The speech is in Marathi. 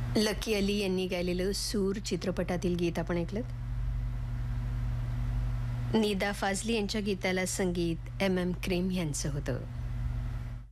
लकी अली यांनी गायलेलं सूर चित्रपटातील गीत आपण ऐकलं. निदा फाजली यांच्या गीताला संगीत एम क्रीम यांचं होतं.